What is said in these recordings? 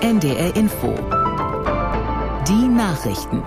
NDR Info. Die Nachrichten.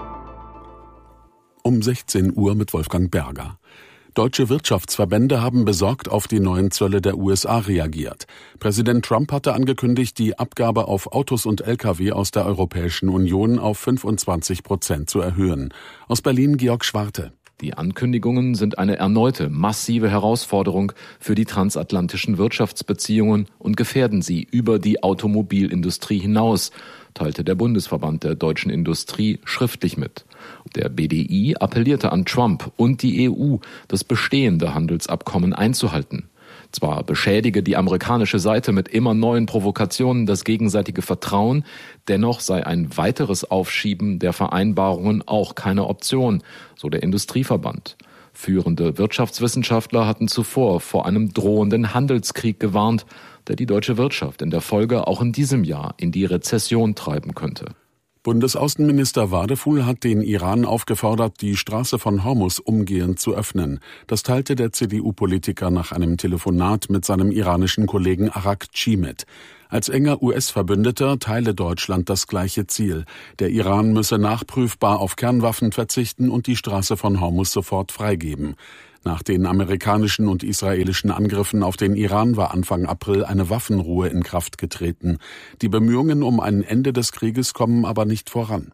Um 16 Uhr mit Wolfgang Berger. Deutsche Wirtschaftsverbände haben besorgt auf die neuen Zölle der USA reagiert. Präsident Trump hatte angekündigt, die Abgabe auf Autos und Lkw aus der Europäischen Union auf 25% zu erhöhen. Aus Berlin Georg Schwarte. Die Ankündigungen sind eine erneute massive Herausforderung für die transatlantischen Wirtschaftsbeziehungen und gefährden sie über die Automobilindustrie hinaus, teilte der Bundesverband der deutschen Industrie schriftlich mit. Der BDI appellierte an Trump und die EU, das bestehende Handelsabkommen einzuhalten. Zwar beschädige die amerikanische Seite mit immer neuen Provokationen das gegenseitige Vertrauen, dennoch sei ein weiteres Aufschieben der Vereinbarungen auch keine Option, so der Industrieverband. Führende Wirtschaftswissenschaftler hatten zuvor vor einem drohenden Handelskrieg gewarnt, der die deutsche Wirtschaft in der Folge auch in diesem Jahr in die Rezession treiben könnte. Bundesaußenminister Wadefuhl hat den Iran aufgefordert, die Straße von Hormuz umgehend zu öffnen. Das teilte der CDU-Politiker nach einem Telefonat mit seinem iranischen Kollegen Arakchi mit. Als enger US-Verbündeter teile Deutschland das gleiche Ziel. Der Iran müsse nachprüfbar auf Kernwaffen verzichten und die Straße von Hormuz sofort freigeben. Nach den amerikanischen und israelischen Angriffen auf den Iran war Anfang April eine Waffenruhe in Kraft getreten. Die Bemühungen um ein Ende des Krieges kommen aber nicht voran.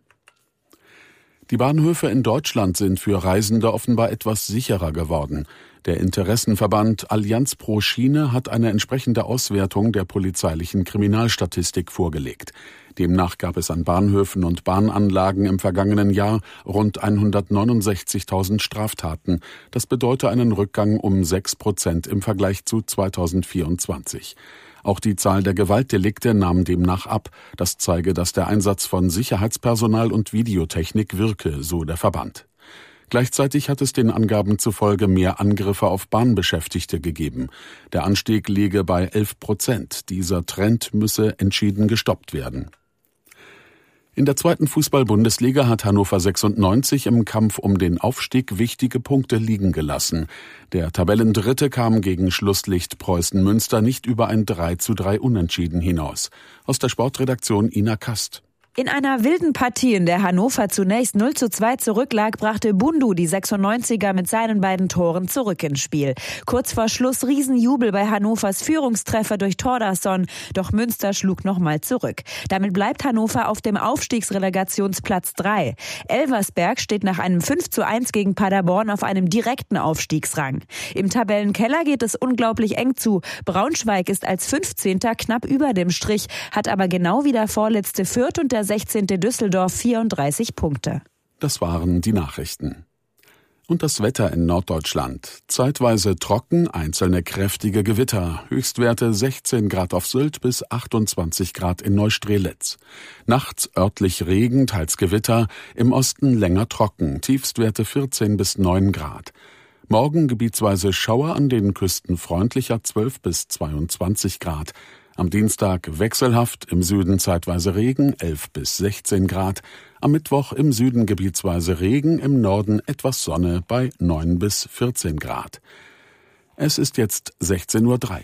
Die Bahnhöfe in Deutschland sind für Reisende offenbar etwas sicherer geworden. Der Interessenverband Allianz pro Schiene hat eine entsprechende Auswertung der polizeilichen Kriminalstatistik vorgelegt. Demnach gab es an Bahnhöfen und Bahnanlagen im vergangenen Jahr rund 169.000 Straftaten. Das bedeutet einen Rückgang um 6% im Vergleich zu 2024. Auch die Zahl der Gewaltdelikte nahm demnach ab. Das zeige, dass der Einsatz von Sicherheitspersonal und Videotechnik wirke, so der Verband. Gleichzeitig hat es den Angaben zufolge mehr Angriffe auf Bahnbeschäftigte gegeben. Der Anstieg liege bei 11%. Dieser Trend müsse entschieden gestoppt werden. In der zweiten Fußball-Bundesliga hat Hannover 96 im Kampf um den Aufstieg wichtige Punkte liegen gelassen. Der Tabellendritte kam gegen Schlusslicht Preußen Münster nicht über ein 3:3 Unentschieden hinaus. Aus der Sportredaktion Ina Kast. In einer wilden Partie, in der Hannover zunächst 0:2 zurücklag, brachte Bundu die 96er mit seinen beiden Toren zurück ins Spiel. Kurz vor Schluss Riesenjubel bei Hannovers Führungstreffer durch Thordarson, doch Münster schlug nochmal zurück. Damit bleibt Hannover auf dem Aufstiegsrelegationsplatz 3. Elversberg steht nach einem 5:1 gegen Paderborn auf einem direkten Aufstiegsrang. Im Tabellenkeller geht es unglaublich eng zu. Braunschweig ist als 15. knapp über dem Strich, hat aber genau wie der vorletzte Fürth und der 16. Düsseldorf 34 Punkte. Das waren die Nachrichten. Und das Wetter in Norddeutschland. Zeitweise trocken, einzelne kräftige Gewitter. Höchstwerte 16 Grad auf Sylt bis 28 Grad in Neustrelitz. Nachts örtlich Regen, teils Gewitter. Im Osten länger trocken. Tiefstwerte 14 bis 9 Grad. Morgen gebietsweise Schauer, an den Küsten freundlicher 12 bis 22 Grad. Am Dienstag wechselhaft, im Süden zeitweise Regen, 11 bis 16 Grad. Am Mittwoch im Süden gebietsweise Regen, im Norden etwas Sonne bei 9 bis 14 Grad. Es ist jetzt 16:03 Uhr.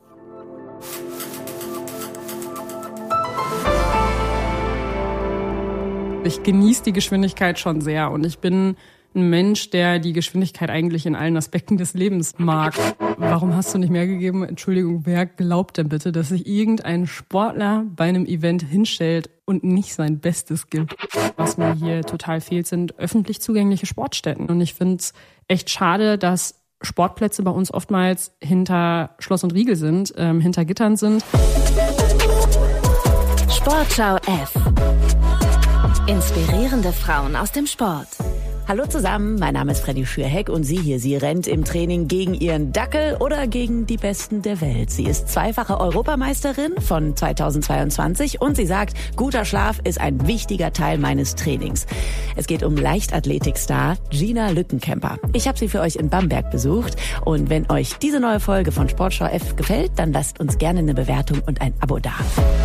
Ich genieße die Geschwindigkeit schon sehr und ich bin ein Mensch, der die Geschwindigkeit eigentlich in allen Aspekten des Lebens mag. Warum hast du nicht mehr gegeben? Entschuldigung, wer glaubt denn bitte, dass sich irgendein Sportler bei einem Event hinstellt und nicht sein Bestes gibt? Was mir hier total fehlt, sind öffentlich zugängliche Sportstätten. Und ich finde es echt schade, dass Sportplätze bei uns oftmals hinter Schloss und Riegel sind, hinter Gittern sind. Sportschau F. Inspirierende Frauen aus dem Sport. Hallo zusammen, mein Name ist Freddy Schürheck und sie rennt im Training gegen ihren Dackel oder gegen die Besten der Welt. Sie ist zweifache Europameisterin von 2022 und sie sagt, guter Schlaf ist ein wichtiger Teil meines Trainings. Es geht um Leichtathletikstar Gina Lückenkämper. Ich habe sie für euch in Bamberg besucht und wenn euch diese neue Folge von Sportschau F gefällt, dann lasst uns gerne eine Bewertung und ein Abo da.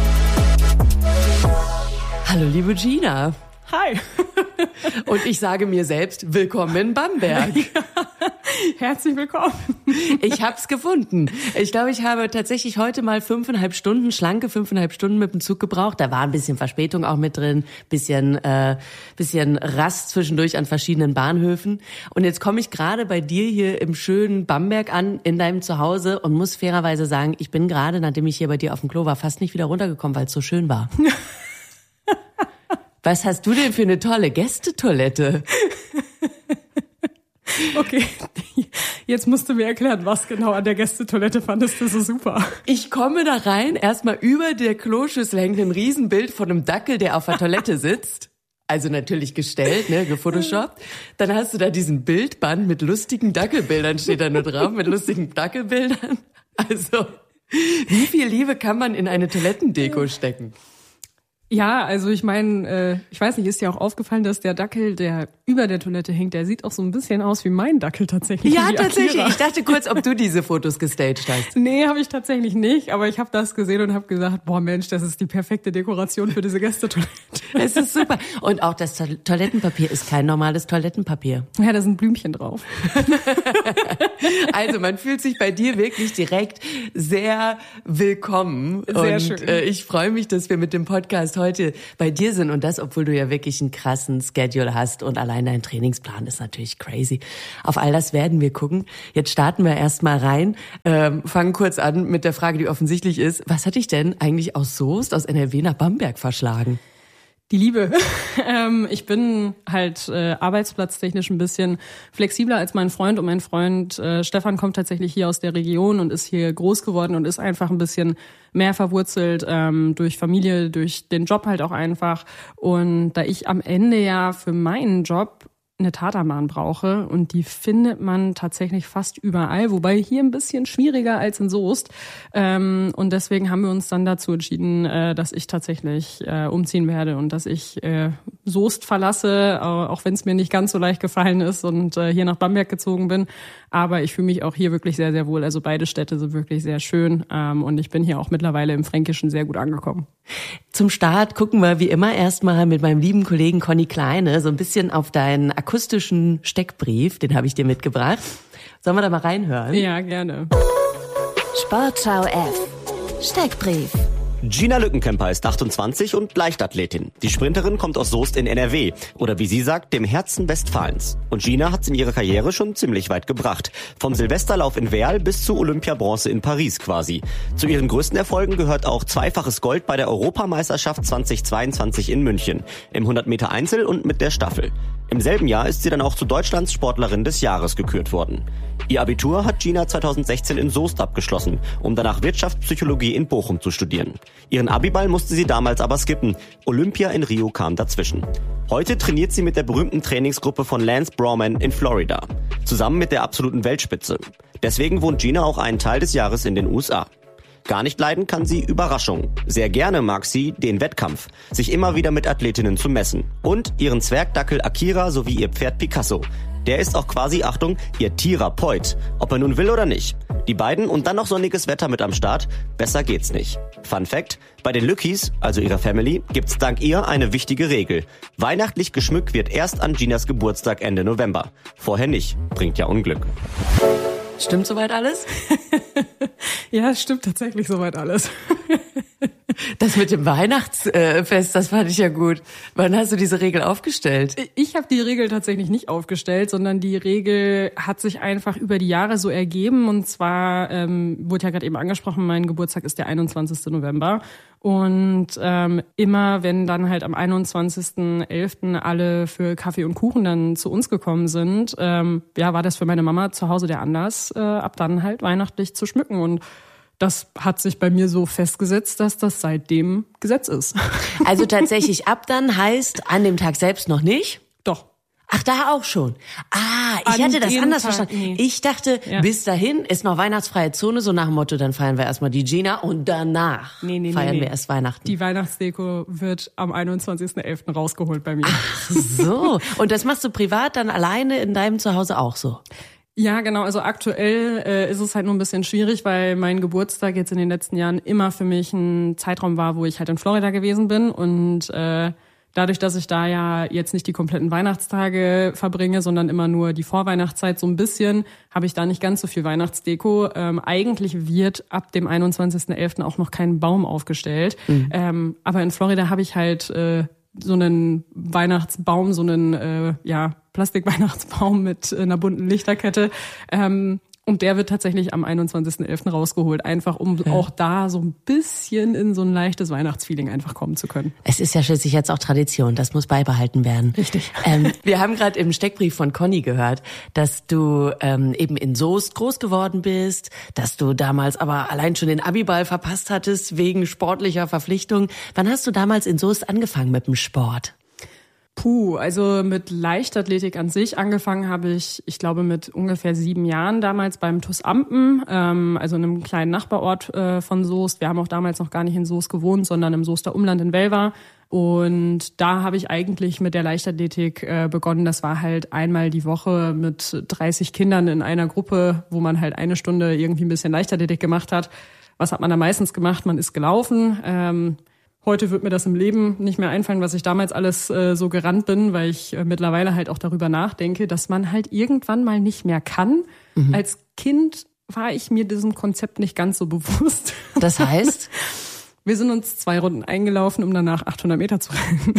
Hallo liebe Gina. Hi. Und ich sage mir selbst, willkommen in Bamberg. Herzlich willkommen. Ich hab's gefunden. Ich glaube, ich habe tatsächlich heute mal 5,5 Stunden, schlanke 5,5 Stunden mit dem Zug gebraucht. Da war ein bisschen Verspätung auch mit drin, bisschen Rast zwischendurch an verschiedenen Bahnhöfen. Und jetzt komme ich gerade bei dir hier im schönen Bamberg an, in deinem Zuhause und muss fairerweise sagen, ich bin gerade, nachdem ich hier bei dir auf dem Klo war, fast nicht wieder runtergekommen, weil es so schön war. Was hast du denn für eine tolle Gästetoilette? Okay, jetzt musst du mir erklären, was genau an der Gästetoilette fandest du so super. Ich komme da rein, erstmal über der Kloschüssel hängt ein Riesenbild von einem Dackel, der auf der Toilette sitzt. Also natürlich gestellt, ne, gefotoshoppt. Dann hast du da diesen Bildband mit lustigen Dackelbildern, steht da nur drauf, mit lustigen Dackelbildern. Also, wie viel Liebe kann man in eine Toilettendeko stecken? Ja, also ich meine, ich weiß nicht, ist dir auch aufgefallen, dass der Dackel, der über der Toilette hängt, der sieht auch so ein bisschen aus wie mein Dackel tatsächlich. Ja, tatsächlich. Ich dachte kurz, ob du diese Fotos gestaged hast. Nee, habe ich tatsächlich nicht, aber ich habe das gesehen und habe gesagt, boah Mensch, das ist die perfekte Dekoration für diese Gästetoilette. Es ist super. Und auch das Toilettenpapier ist kein normales Toilettenpapier. Ja, da sind Blümchen drauf. Also man fühlt sich bei dir wirklich direkt sehr willkommen. Sehr und schön. Ich freue mich, dass wir mit dem Podcast heute bei dir sind und das, obwohl du ja wirklich einen krassen Schedule hast und allein dein Trainingsplan ist natürlich crazy. Auf all das werden wir gucken. Jetzt starten wir erstmal rein, fangen kurz an mit der Frage, die offensichtlich ist. Was hat dich denn eigentlich aus Soest, aus NRW nach Bamberg verschlagen? Die Liebe. Ich bin halt arbeitsplatztechnisch ein bisschen flexibler als mein Freund und mein Freund Stefan kommt tatsächlich hier aus der Region und ist hier groß geworden und ist einfach ein bisschen mehr verwurzelt durch Familie, durch den Job halt auch einfach. Und da ich am Ende ja für meinen Job eine Tatabahn brauche und die findet man tatsächlich fast überall, wobei hier ein bisschen schwieriger als in Soest. Und deswegen haben wir uns dann dazu entschieden, dass ich tatsächlich umziehen werde und dass ich Soest verlasse, auch wenn es mir nicht ganz so leicht gefallen ist und hier nach Bamberg gezogen bin. Aber ich fühle mich auch hier wirklich sehr, sehr wohl. Also beide Städte sind wirklich sehr schön und ich bin hier auch mittlerweile im Fränkischen sehr gut angekommen. Zum Start gucken wir wie immer erstmal mit meinem lieben Kollegen Conny Kleine so ein bisschen auf deinen akustischen Steckbrief, den habe ich dir mitgebracht. Sollen wir da mal reinhören? Ja, gerne. Sportschau F. Steckbrief. Gina Lückenkämper ist 28 und Leichtathletin. Die Sprinterin kommt aus Soest in NRW oder wie sie sagt, dem Herzen Westfalens. Und Gina hat's in ihrer Karriere schon ziemlich weit gebracht. Vom Silvesterlauf in Werl bis zu Olympiabronze in Paris quasi. Zu ihren größten Erfolgen gehört auch zweifaches Gold bei der Europameisterschaft 2022 in München. Im 100 Meter Einzel und mit der Staffel. Im selben Jahr ist sie dann auch zu Deutschlands Sportlerin des Jahres gekürt worden. Ihr Abitur hat Gina 2016 in Soest abgeschlossen, um danach Wirtschaftspsychologie in Bochum zu studieren. Ihren Abiball musste sie damals aber skippen. Olympia in Rio kam dazwischen. Heute trainiert sie mit der berühmten Trainingsgruppe von Lance Brawman in Florida. Zusammen mit der absoluten Weltspitze. Deswegen wohnt Gina auch einen Teil des Jahres in den USA. Gar nicht leiden kann sie Überraschung. Sehr gerne mag sie den Wettkampf, sich immer wieder mit Athletinnen zu messen. Und ihren Zwergdackel Akira sowie ihr Pferd Picasso. Der ist auch quasi, Achtung, ihr Therapeut. Ob er nun will oder nicht. Die beiden und dann noch sonniges Wetter mit am Start. Besser geht's nicht. Fun Fact, bei den Lückis, also ihrer Family, gibt's dank ihr eine wichtige Regel. Weihnachtlich geschmückt wird erst an Ginas Geburtstag Ende November. Vorher nicht. Bringt ja Unglück. Stimmt soweit alles? Ja, es stimmt tatsächlich soweit alles. Das mit dem Weihnachtsfest, das fand ich ja gut. Wann hast du diese Regel aufgestellt? Ich habe die Regel tatsächlich nicht aufgestellt, sondern die Regel hat sich einfach über die Jahre so ergeben. Und zwar, wurde ja gerade eben angesprochen, mein Geburtstag ist der 21. November. Und immer wenn dann halt am 21.11. alle für Kaffee und Kuchen dann zu uns gekommen sind, war das für meine Mama zu Hause der Anlass, ab dann halt weihnachtlich zu schmücken. Und das hat sich bei mir so festgesetzt, dass das seitdem Gesetz ist. Also tatsächlich ab dann heißt an dem Tag selbst noch nicht? Doch. Ach, da auch schon. Ich hatte das anders verstanden. Nee. Ich dachte, bis dahin ist noch weihnachtsfreie Zone, so nach dem Motto, dann feiern wir erstmal die Gina und danach feiern wir erst Weihnachten. Die Weihnachtsdeko wird am 21.11. rausgeholt bei mir. Ach so. Und das machst du privat dann alleine in deinem Zuhause auch so? Ja, genau. Also aktuell ist es halt nur ein bisschen schwierig, weil mein Geburtstag jetzt in den letzten Jahren immer für mich ein Zeitraum war, wo ich halt in Florida gewesen bin und Dadurch, dass ich da ja jetzt nicht die kompletten Weihnachtstage verbringe, sondern immer nur die Vorweihnachtszeit so ein bisschen, habe ich da nicht ganz so viel Weihnachtsdeko. Eigentlich wird ab dem 21.11. auch noch kein Baum aufgestellt. Aber in Florida habe ich halt so einen Weihnachtsbaum, so einen Plastikweihnachtsbaum mit einer bunten Lichterkette. Und der wird tatsächlich am 21.11. rausgeholt, einfach um auch da so ein bisschen in so ein leichtes Weihnachtsfeeling einfach kommen zu können. Es ist ja schließlich jetzt auch Tradition, das muss beibehalten werden. Richtig. Wir haben gerade im Steckbrief von Conny gehört, dass du eben in Soest groß geworden bist, dass du damals aber allein schon den Abiball verpasst hattest wegen sportlicher Verpflichtung. Wann hast du damals in Soest angefangen mit dem Sport? Also mit Leichtathletik an sich angefangen habe ich glaube mit ungefähr 7 Jahren damals beim TuS Ampen, also einem kleinen Nachbarort von Soest. Wir haben auch damals noch gar nicht in Soest gewohnt, sondern im Soester Umland in Welver. Und da habe ich eigentlich mit der Leichtathletik begonnen. Das war halt einmal die Woche mit 30 Kindern in einer Gruppe, wo man halt 1 Stunde irgendwie ein bisschen Leichtathletik gemacht hat. Was hat man da meistens gemacht? Man ist gelaufen. Heute wird mir das im Leben nicht mehr einfallen, was ich damals alles so gerannt bin, weil ich mittlerweile halt auch darüber nachdenke, dass man halt irgendwann mal nicht mehr kann. Als Kind war ich mir diesem Konzept nicht ganz so bewusst. Das heißt? Wir sind uns 2 Runden eingelaufen, um danach 800 Meter zu rennen.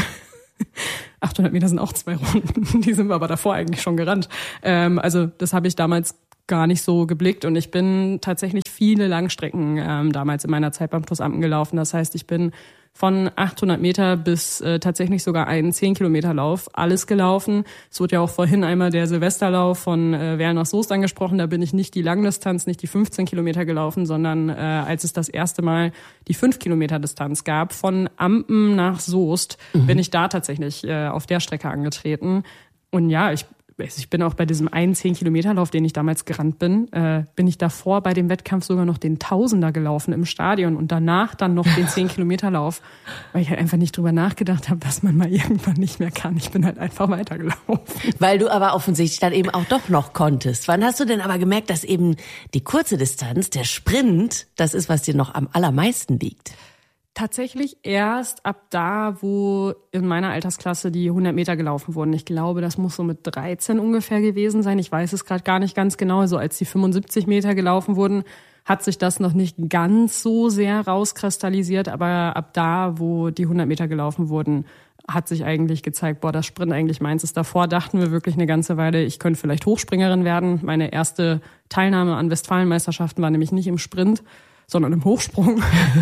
800 Meter sind auch 2 Runden, die sind wir aber davor eigentlich schon gerannt. Also das habe ich damals gar nicht so geblickt und ich bin tatsächlich viele Langstrecken damals in meiner Zeit beim TuS Ampen gelaufen. Das heißt, ich bin von 800 Meter bis tatsächlich sogar einen 10-Kilometer-Lauf, alles gelaufen. Es wurde ja auch vorhin einmal der Silvesterlauf von Werl nach Soest angesprochen. Da bin ich nicht die Langdistanz, nicht die 15 Kilometer gelaufen, sondern als es das erste Mal die 5-Kilometer-Distanz gab, von Ampen nach Soest, bin ich da tatsächlich auf der Strecke angetreten. Und ja, ich bin auch bei diesem einen 10-Kilometer-Lauf, den ich damals gerannt bin, bin ich davor bei dem Wettkampf sogar noch den Tausender gelaufen im Stadion und danach dann noch den 10-Kilometer-Lauf, weil ich halt einfach nicht drüber nachgedacht habe, dass man mal irgendwann nicht mehr kann. Ich bin halt einfach weitergelaufen. Weil du aber offensichtlich dann eben auch doch noch konntest. Wann hast du denn aber gemerkt, dass eben die kurze Distanz, der Sprint, das ist, was dir noch am allermeisten liegt? Tatsächlich erst ab da, wo in meiner Altersklasse die 100 Meter gelaufen wurden. Ich glaube, das muss so mit 13 ungefähr gewesen sein. Ich weiß es gerade gar nicht ganz genau. Also als die 75 Meter gelaufen wurden, hat sich das noch nicht ganz so sehr rauskristallisiert. Aber ab da, wo die 100 Meter gelaufen wurden, hat sich eigentlich gezeigt, das Sprint eigentlich meins ist. Davor dachten wir wirklich eine ganze Weile, ich könnte vielleicht Hochspringerin werden. Meine erste Teilnahme an Westfalenmeisterschaften war nämlich nicht im Sprint, sondern im Hochsprung.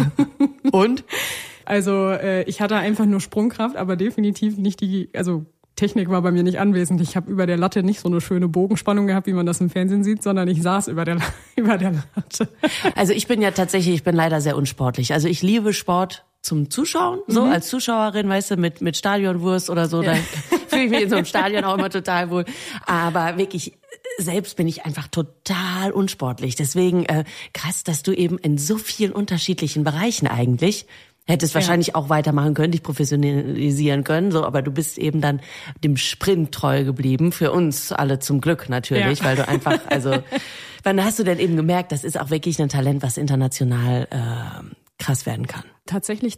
Und? Also ich hatte einfach nur Sprungkraft, aber definitiv nicht Technik war bei mir nicht anwesend. Ich habe über der Latte nicht so eine schöne Bogenspannung gehabt, wie man das im Fernsehen sieht, sondern ich saß über der Latte. Also ich bin leider sehr unsportlich. Also ich liebe Sport zum Zuschauen, so als Zuschauerin, weißt du, mit Stadionwurst oder so, da fühle ich mich in so einem Stadion auch immer total wohl. Aber wirklich, selbst bin ich einfach total unsportlich. Deswegen krass, dass du eben in so vielen unterschiedlichen Bereichen eigentlich hättest wahrscheinlich auch weitermachen können, dich professionalisieren können, so, aber du bist eben dann dem Sprint treu geblieben, für uns alle zum Glück natürlich, weil du einfach, wann hast du denn eben gemerkt, das ist auch wirklich ein Talent, was international krass werden kann? Tatsächlich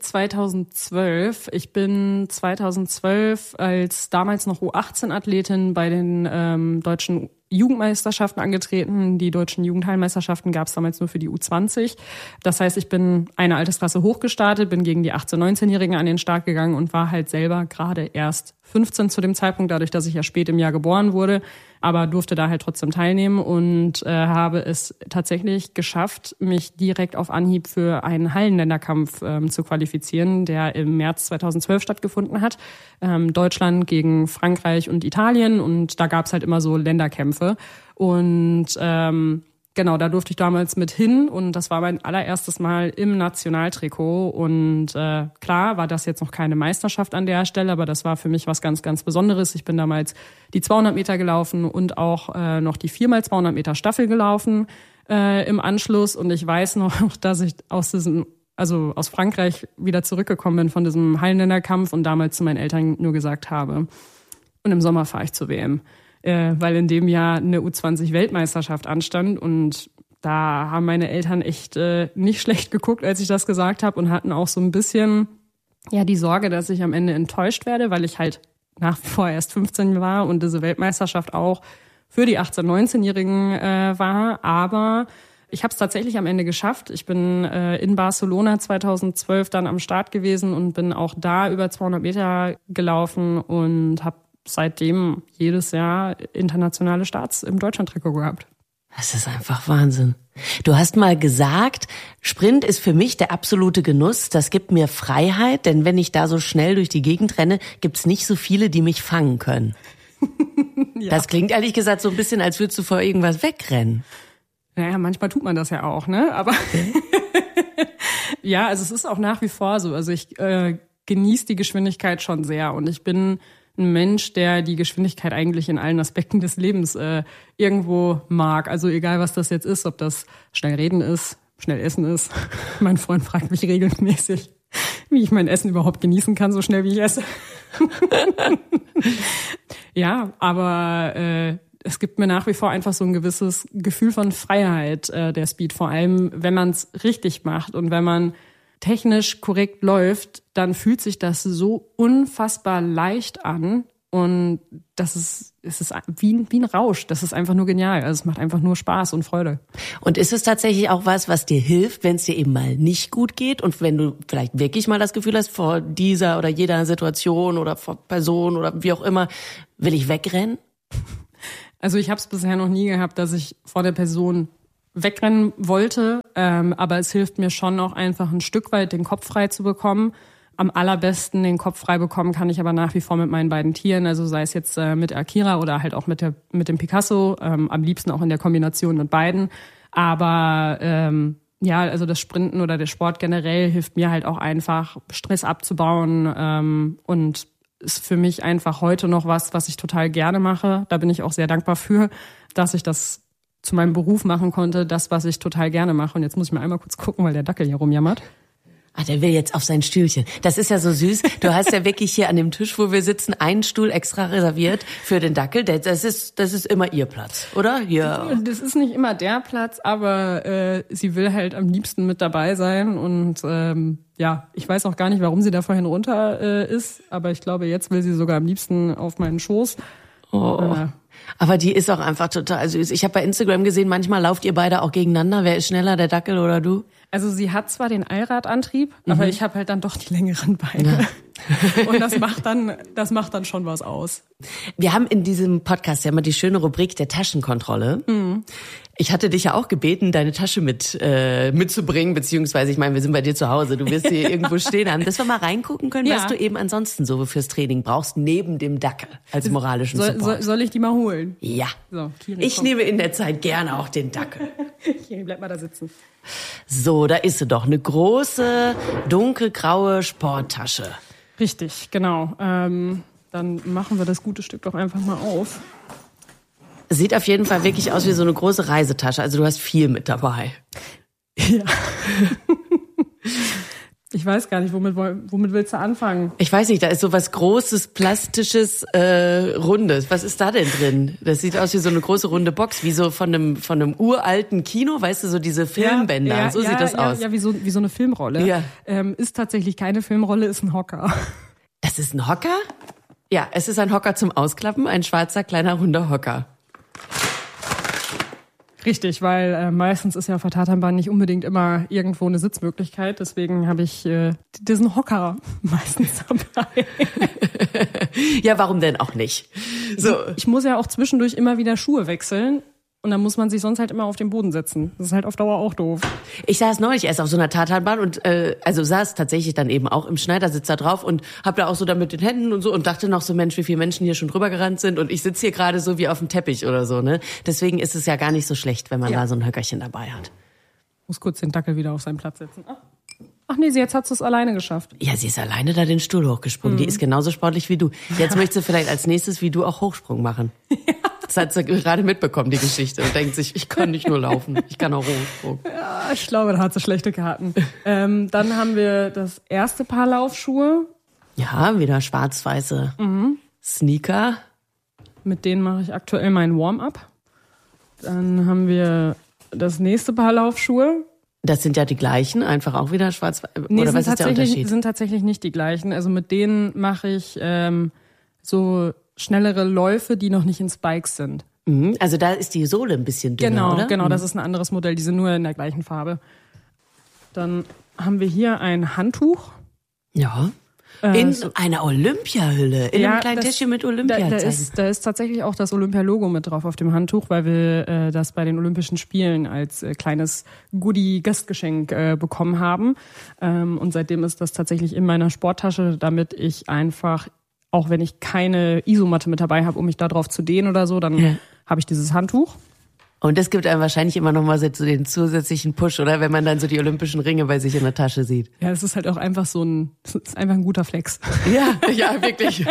2012. Ich bin 2012 als damals noch U18-Athletin bei den deutschen Jugendmeisterschaften angetreten. Die deutschen Jugendhallenmeisterschaften gab es damals nur für die U20. Das heißt, ich bin eine Altersklasse hochgestartet, bin gegen die 18-, 19-Jährigen an den Start gegangen und war halt selber gerade erst 15 zu dem Zeitpunkt, dadurch, dass ich ja spät im Jahr geboren wurde, aber durfte da halt trotzdem teilnehmen und habe es tatsächlich geschafft, mich direkt auf Anhieb für einen Hallenländerkampf zu qualifizieren, der im März 2012 stattgefunden hat. Deutschland gegen Frankreich und Italien und da gab es halt immer so Länderkämpfe und genau, da durfte ich damals mit hin und das war mein allererstes Mal im Nationaltrikot und klar war das jetzt noch keine Meisterschaft an der Stelle, aber das war für mich was ganz, ganz Besonderes. Ich bin damals die 200 Meter gelaufen und auch noch die 4x200 Meter Staffel gelaufen im Anschluss und ich weiß noch, dass ich aus Frankreich wieder zurückgekommen bin von diesem Hallenländerkampf und damals zu meinen Eltern nur gesagt habe, und im Sommer fahre ich zur WM. Weil in dem Jahr eine U20-Weltmeisterschaft anstand und da haben meine Eltern echt nicht schlecht geguckt, als ich das gesagt habe und hatten auch so ein bisschen ja die Sorge, dass ich am Ende enttäuscht werde, weil ich halt nach wie vor erst 15 war und diese Weltmeisterschaft auch für die 18-, 19-Jährigen war. Aber ich habe es tatsächlich am Ende geschafft. Ich bin in Barcelona 2012 dann am Start gewesen und bin auch da über 200 Meter gelaufen und habe seitdem jedes Jahr internationale Starts im Deutschland-Trikot gehabt. Das ist einfach Wahnsinn. Du hast mal gesagt, Sprint ist für mich der absolute Genuss. Das gibt mir Freiheit, denn wenn ich da so schnell durch die Gegend renne, gibt's nicht so viele, die mich fangen können. Ja. Das klingt ehrlich gesagt so ein bisschen, als würdest du vor irgendwas wegrennen. Naja, manchmal tut man das ja auch, ne? Aber ja, also es ist auch nach wie vor so. Also ich genieße die Geschwindigkeit schon sehr und ich bin ein Mensch, der die Geschwindigkeit eigentlich in allen Aspekten des Lebens irgendwo mag. Also egal, was das jetzt ist, ob das schnell reden ist, schnell essen ist. Mein Freund fragt mich regelmäßig, wie ich mein Essen überhaupt genießen kann, so schnell wie ich esse. Ja, aber es gibt mir nach wie vor einfach so ein gewisses Gefühl von Freiheit, der Speed. Vor allem, wenn man es richtig macht und wenn man technisch korrekt läuft, dann fühlt sich das so unfassbar leicht an und es ist wie ein Rausch. Das ist einfach nur genial. Also es macht einfach nur Spaß und Freude. Und ist es tatsächlich auch was dir hilft, wenn es dir eben mal nicht gut geht und wenn du vielleicht wirklich mal das Gefühl hast, vor dieser oder jeder Situation oder vor Person oder wie auch immer, will ich wegrennen? Also ich habe es bisher noch nie gehabt, dass ich vor der Person wegrennen wollte, aber es hilft mir schon auch einfach ein Stück weit den Kopf frei zu bekommen. Am allerbesten den Kopf frei bekommen kann ich aber nach wie vor mit meinen beiden Tieren, also sei es jetzt mit Akira oder halt auch mit dem Picasso, am liebsten auch in der Kombination mit beiden. Aber ja, also das Sprinten oder der Sport generell hilft mir halt auch einfach, Stress abzubauen und ist für mich einfach heute noch was ich total gerne mache. Da bin ich auch sehr dankbar für, dass ich das zu meinem Beruf machen konnte, das, was ich total gerne mache. Und jetzt muss ich mal einmal kurz gucken, weil der Dackel hier rumjammert. Ah, der will jetzt auf sein Stühlchen. Das ist ja so süß. Du hast ja wirklich hier an dem Tisch, wo wir sitzen, einen Stuhl extra reserviert für den Dackel. Das ist immer ihr Platz, oder? Hier. Das ist nicht immer der Platz, aber sie will halt am liebsten mit dabei sein. Und ja, ich weiß auch gar nicht, warum sie da vorhin runter ist. Aber ich glaube, jetzt will sie sogar am liebsten auf meinen Schoß. Oh. Aber die ist auch einfach total süß. Ich habe bei Instagram gesehen, manchmal lauft ihr beide auch gegeneinander. Wer ist schneller, der Dackel oder du? Also sie hat zwar den Allradantrieb, aber ich habe halt dann doch die längeren Beine. Ja. Und das macht dann schon was aus. Wir haben in diesem Podcast ja immer die schöne Rubrik der Taschenkontrolle. Mhm. Ich hatte dich ja auch gebeten, deine Tasche mitzubringen, beziehungsweise, ich meine, wir sind bei dir zu Hause, du wirst hier irgendwo stehen haben, dass wir mal reingucken können, was du eben ansonsten so fürs Training brauchst, neben dem Dackel als moralischen Support. Soll ich die mal holen? Ja. So, Kiri, ich nehme in der Zeit gerne auch den Dackel. Kiri, bleib mal da sitzen. So, da ist sie doch, eine große, dunkelgraue Sporttasche. Richtig, genau. Dann machen wir das gute Stück doch einfach mal auf. Sieht auf jeden Fall wirklich aus wie so eine große Reisetasche. Also du hast viel mit dabei. Ja. Ich weiß gar nicht, womit willst du anfangen? Ich weiß nicht, da ist so was Großes, Plastisches, Rundes. Was ist da denn drin? Das sieht aus wie so eine große runde Box, wie so von einem uralten Kino, weißt du, so diese Filmbänder. Ja, so sieht das aus. Ja, wie so eine Filmrolle. Ja. Ist tatsächlich keine Filmrolle, ist ein Hocker. Das ist ein Hocker? Ja, es ist ein Hocker zum Ausklappen, ein schwarzer, kleiner, runder Hocker. Richtig, weil meistens ist ja auf der Tatanbahn nicht unbedingt immer irgendwo eine Sitzmöglichkeit. Deswegen habe ich diesen Hocker meistens dabei. Ja, warum denn auch nicht? So. Ich muss ja auch zwischendurch immer wieder Schuhe wechseln. Und dann muss man sich sonst halt immer auf den Boden setzen. Das ist halt auf Dauer auch doof. Ich saß neulich erst auf so einer Tatanbahn und saß tatsächlich dann eben auch im Schneidersitz da drauf und hab da auch so da mit den Händen und so und dachte noch so, Mensch, wie viele Menschen hier schon drüber gerannt sind und ich sitze hier gerade so wie auf dem Teppich oder so, ne? Deswegen ist es ja gar nicht so schlecht, wenn man da so ein Höckerchen dabei hat. Muss kurz den Dackel wieder auf seinen Platz setzen. Ach nee, jetzt hat sie es alleine geschafft. Ja, sie ist alleine da den Stuhl hochgesprungen. Die ist genauso sportlich wie du. Jetzt möchte sie vielleicht als nächstes wie du auch Hochsprung machen. Ja. Das hat sie gerade mitbekommen, die Geschichte. Und denkt sich, ich kann nicht nur laufen, ich kann auch Hochsprung. Ja, ich glaube, da hat sie schlechte Karten. Dann haben wir das erste Paar Laufschuhe. Ja, wieder schwarz-weiße Sneaker. Mit denen mache ich aktuell meinen Warm-up. Dann haben wir das nächste Paar Laufschuhe. Das sind ja die gleichen, einfach auch wieder schwarz. Nee, oder was ist der Unterschied? Sind tatsächlich nicht die gleichen. Also mit denen mache ich so schnellere Läufe, die noch nicht in Spikes sind. Also da ist die Sohle ein bisschen dünner, oder? Genau, das ist ein anderes Modell. Die sind nur in der gleichen Farbe. Dann haben wir hier ein Handtuch. Ja. In einer Olympiahülle, in einem kleinen Täschchen mit Olympiazeichen. Da ist tatsächlich auch das Olympia-Logo mit drauf auf dem Handtuch, weil wir das bei den Olympischen Spielen als kleines Goodie-Gastgeschenk bekommen haben. Und seitdem ist das tatsächlich in meiner Sporttasche, damit ich einfach, auch wenn ich keine Isomatte mit dabei habe, um mich da drauf zu dehnen oder so, dann habe ich dieses Handtuch. Und das gibt einem wahrscheinlich immer noch mal so den zusätzlichen Push, oder? Wenn man dann so die Olympischen Ringe bei sich in der Tasche sieht. Ja, es ist halt auch einfach es ist einfach ein guter Flex. Ja, wirklich.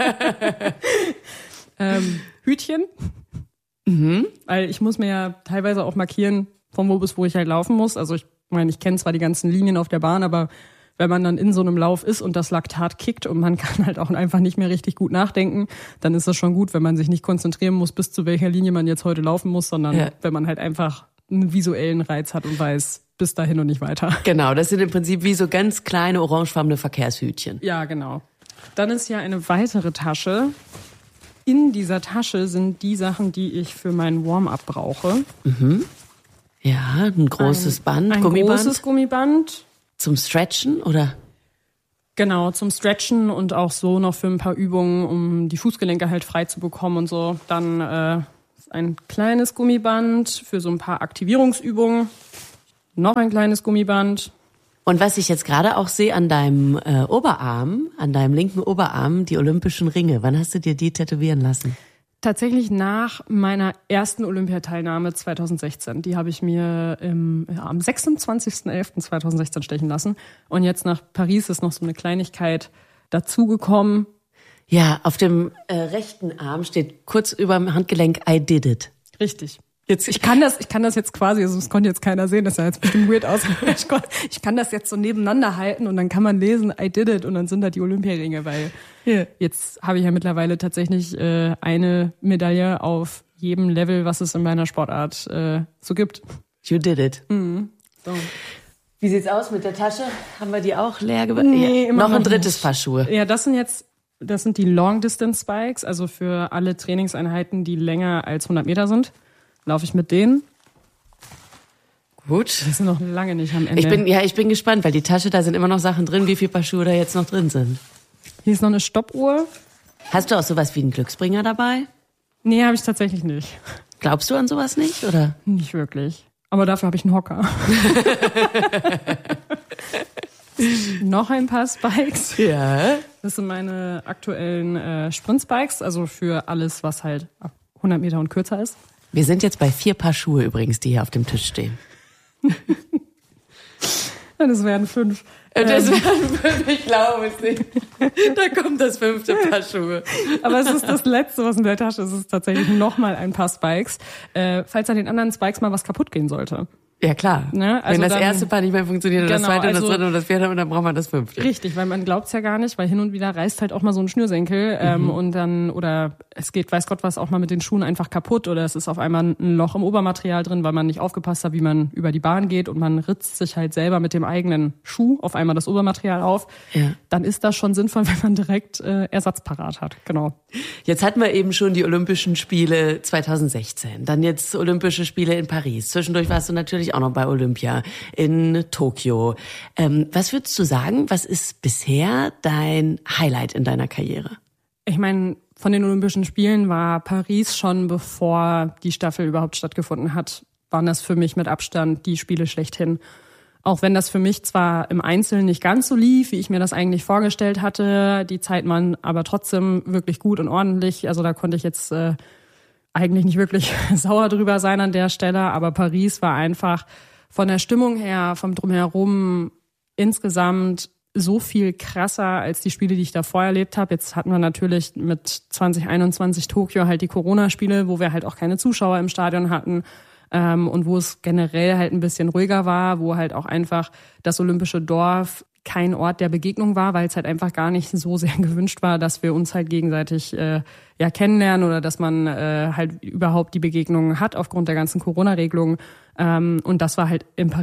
Hütchen. Weil ich muss mir ja teilweise auch markieren, von wo bis wo ich halt laufen muss. Also ich meine, ich kenne zwar die ganzen Linien auf der Bahn, aber wenn man dann in so einem Lauf ist und das Laktat kickt und man kann halt auch einfach nicht mehr richtig gut nachdenken, dann ist das schon gut, wenn man sich nicht konzentrieren muss, bis zu welcher Linie man jetzt heute laufen muss, sondern wenn man halt einfach einen visuellen Reiz hat und weiß, bis dahin und nicht weiter. Genau, das sind im Prinzip wie so ganz kleine orangefarbene Verkehrshütchen. Ja, genau. Dann ist hier eine weitere Tasche. In dieser Tasche sind die Sachen, die ich für meinen Warm-up brauche. Ja, ein großes Band, ein Gummiband. Großes Gummiband. Zum Stretchen, oder? Genau, zum Stretchen und auch so noch für ein paar Übungen, um die Fußgelenke halt frei zu bekommen und so. Dann ein kleines Gummiband für so ein paar Aktivierungsübungen. Noch ein kleines Gummiband. Und was ich jetzt gerade auch sehe an deinem Oberarm, an deinem linken Oberarm, die Olympischen Ringe. Wann hast du dir die tätowieren lassen? Tatsächlich nach meiner ersten Olympiateilnahme 2016. Die habe ich mir am 26.11.2016 stechen lassen. Und jetzt nach Paris ist noch so eine Kleinigkeit dazugekommen. Ja, auf dem rechten Arm steht kurz über dem Handgelenk I did it. Richtig. Ich kann das jetzt quasi, also das konnte jetzt keiner sehen, das sah jetzt bestimmt weird aus. Ich kann das jetzt so nebeneinander halten und dann kann man lesen, I did it, und dann sind da die Olympiaringe, weil jetzt habe ich ja mittlerweile tatsächlich eine Medaille auf jedem Level, was es in meiner Sportart so gibt. You did it. So. Wie sieht's aus mit der Tasche? Haben wir die auch leer gemacht? Nee, noch ein drittes Paar Schuhe. Ja, das sind die Long Distance Spikes, also für alle Trainingseinheiten, die länger als 100 Meter sind. Laufe ich mit denen. Gut. Wir sind noch lange nicht am Ende. Ich bin gespannt, weil die Tasche, da sind immer noch Sachen drin, wie viele Paar Schuhe da jetzt noch drin sind. Hier ist noch eine Stoppuhr. Hast du auch sowas wie einen Glücksbringer dabei? Nee, habe ich tatsächlich nicht. Glaubst du an sowas nicht, oder? Nicht wirklich. Aber dafür habe ich einen Hocker. Noch ein paar Spikes. Ja. Das sind meine aktuellen Sprint-Spikes, also für alles, was halt ab 100 Meter und kürzer ist. Wir sind jetzt bei 4 Paar Schuhe übrigens, die hier auf dem Tisch stehen. Das wären 5. Das wären 5, ich glaube es nicht. Da kommt das 5. Paar Schuhe. Aber es ist das Letzte, was in der Tasche ist. Es ist tatsächlich nochmal ein paar Spikes. Falls an den anderen Spikes mal was kaputt gehen sollte. Ja, klar. Ne? Also wenn das dann, erste Paar nicht mehr funktioniert und das zweite und das dritte und das vierte, und dann braucht man das 5. Richtig, weil man glaubt's ja gar nicht, weil hin und wieder reißt halt auch mal so ein Schnürsenkel und dann, oder es geht, weiß Gott was, auch mal mit den Schuhen einfach kaputt, oder es ist auf einmal ein Loch im Obermaterial drin, weil man nicht aufgepasst hat, wie man über die Bahn geht, und man ritzt sich halt selber mit dem eigenen Schuh auf einmal das Obermaterial auf. Ja. Dann ist das schon sinnvoll, wenn man direkt Ersatz parat hat. Genau. Jetzt hatten wir eben schon die Olympischen Spiele 2016, dann jetzt Olympische Spiele in Paris. Zwischendurch warst du natürlich auch noch bei Olympia in Tokio. Was würdest du sagen, was ist bisher dein Highlight in deiner Karriere? Ich meine, von den Olympischen Spielen war Paris schon, bevor die Staffel überhaupt stattgefunden hat, waren das für mich mit Abstand die Spiele schlechthin. Auch wenn das für mich zwar im Einzelnen nicht ganz so lief, wie ich mir das eigentlich vorgestellt hatte, die Zeit waren aber trotzdem wirklich gut und ordentlich. Also da konnte ich jetzt eigentlich nicht wirklich sauer drüber sein an der Stelle, aber Paris war einfach von der Stimmung her, vom Drumherum insgesamt so viel krasser als die Spiele, die ich davor erlebt habe. Jetzt hatten wir natürlich mit 2021 Tokio halt die Corona-Spiele, wo wir halt auch keine Zuschauer im Stadion hatten und wo es generell halt ein bisschen ruhiger war, wo halt auch einfach das Olympische Dorf kein Ort der Begegnung war, weil es halt einfach gar nicht so sehr gewünscht war, dass wir uns halt gegenseitig kennenlernen oder dass man halt überhaupt die Begegnungen hat aufgrund der ganzen Corona-Regelungen. Und das war halt in Paris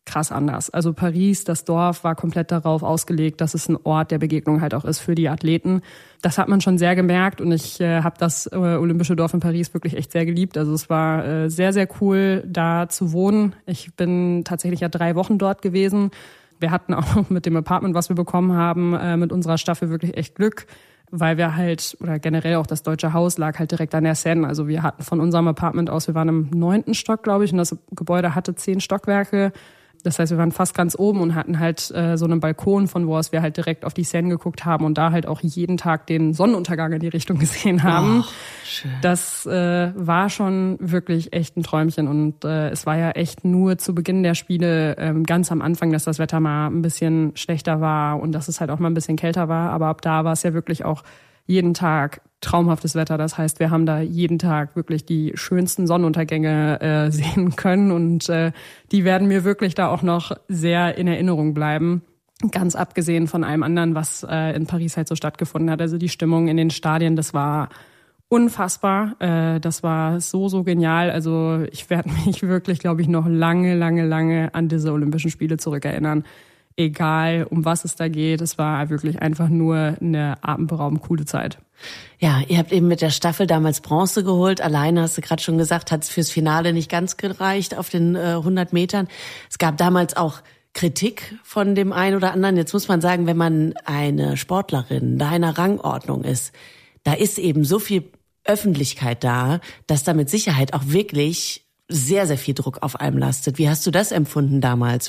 krass anders. Also Paris, das Dorf, war komplett darauf ausgelegt, dass es ein Ort der Begegnung halt auch ist für die Athleten. Das hat man schon sehr gemerkt und ich habe das Olympische Dorf in Paris wirklich echt sehr geliebt. Also es war sehr, sehr cool, da zu wohnen. Ich bin tatsächlich ja 3 Wochen dort gewesen. Wir hatten auch mit dem Apartment, was wir bekommen haben, mit unserer Staffel wirklich echt Glück, weil wir halt, oder generell auch das Deutsche Haus lag halt direkt an der Seine. Also wir hatten von unserem Apartment aus, wir waren im 9. Stock, glaube ich, und das Gebäude hatte 10 Stockwerke. Das heißt, wir waren fast ganz oben und hatten halt so einen Balkon, von wo aus wir halt direkt auf die Seine geguckt haben und da halt auch jeden Tag den Sonnenuntergang in die Richtung gesehen haben. Schön. Das war schon wirklich echt ein Träumchen und es war ja echt nur zu Beginn der Spiele ganz am Anfang, dass das Wetter mal ein bisschen schlechter war und dass es halt auch mal ein bisschen kälter war. Aber ab da war es ja wirklich auch jeden Tag traumhaftes Wetter. Das heißt, wir haben da jeden Tag wirklich die schönsten Sonnenuntergänge sehen können und die werden mir wirklich da auch noch sehr in Erinnerung bleiben. Ganz abgesehen von allem anderen, was in Paris halt so stattgefunden hat. Also die Stimmung in den Stadien, das war unfassbar. Das war so genial. Also ich werde mich wirklich, glaube ich, noch lange an diese Olympischen Spiele zurückerinnern. Egal, um was es da geht. Es war wirklich einfach nur eine atemberaubend coole Zeit. Ja, ihr habt eben mit der Staffel damals Bronze geholt. Alleine, hast du gerade schon gesagt, hat es fürs Finale nicht ganz gereicht auf den 100 Metern. Es gab damals auch Kritik von dem einen oder anderen. Jetzt muss man sagen, wenn man eine Sportlerin deiner Rangordnung ist, da ist eben so viel Öffentlichkeit da, dass da mit Sicherheit auch wirklich sehr, sehr viel Druck auf einem lastet. Wie hast du das empfunden damals?